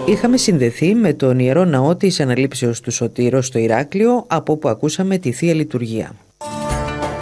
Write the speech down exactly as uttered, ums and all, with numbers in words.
Είχαμε συνδεθεί με τον Ιερό Ναό της Αναλήψεως του Σωτήρος στο Ηράκλειο, από όπου ακούσαμε τη Θεία Λειτουργία.